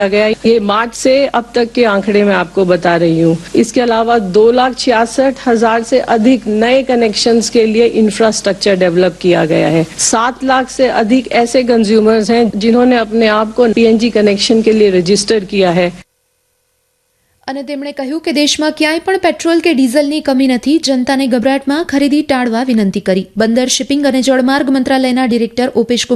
गया। ये मार्च से अब तक के आंकड़े मैं आपको बता रही हूँ। इसके अलावा 2,66,000 से अधिक नए कनेक्शंस के लिए इंफ्रास्ट्रक्चर डेवलप किया गया है। 7 लाख से अधिक ऐसे कंज्यूमर्स हैं जिन्होंने अपने आप को पीएनजी कनेक्शन के लिए रजिस्टर किया है। અને તેમણે કહ્યું કે દેશમાં ક્યાંય પણ પેટ્રોલ કે ડીઝલની કમી નથી, જનતાને ગભરાટમાં ખરીદી ટાળવા વિનંતી કરી. બંદર, શિપિંગ અને જળમાર્ગ મંત્રાલયના ડિરેક્ટર ઓપેશ